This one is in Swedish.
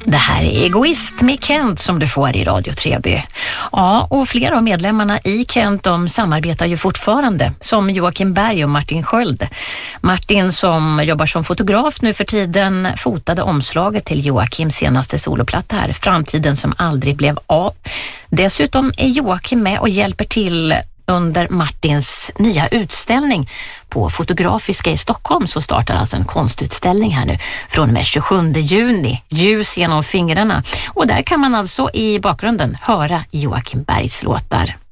Det här är Egoist med Kent som du får i Radio Treby. Ja, och flera av medlemmarna i Kent de samarbetar ju fortfarande, som Joakim Berg och Martin Sköld. Martin som jobbar som fotograf nu för tiden fotade omslaget till Joakims senaste soloplatta här, Framtiden som aldrig blev av. Dessutom är Joakim med och hjälper till under Martins nya utställning på Fotografiska i Stockholm, så startar alltså en konstutställning här nu från och med 27 juni, Ljus genom fingrarna. Och där kan man alltså i bakgrunden höra Joakim Bergs låtar.